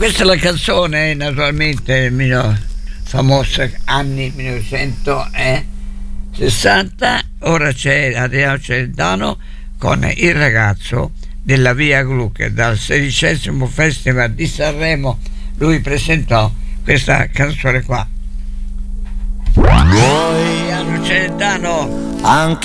Questa è la canzone, naturalmente, famosa anni 1960. Ora c'è Adriano Celentano con Il ragazzo della Via Gluck, dal 16° Festival di Sanremo. Lui presentò questa canzone qua. Adriano Celentano. Anche